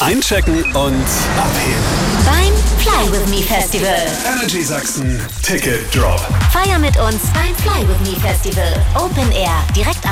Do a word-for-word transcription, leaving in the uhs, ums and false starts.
Einchecken und abheben. Beim Fly With Me Festival. Energy Sachsen Ticket Drop. Feier mit uns beim Fly With Me Festival. Open Air, direkt am